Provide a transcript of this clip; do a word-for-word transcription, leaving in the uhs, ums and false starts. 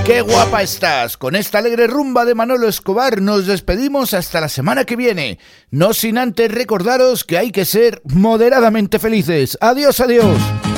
¡Qué guapa estás! Con esta alegre rumba de Manolo Escobar nos despedimos hasta la semana que viene. No sin antes recordaros que hay que ser moderadamente felices. ¡Adiós, adiós!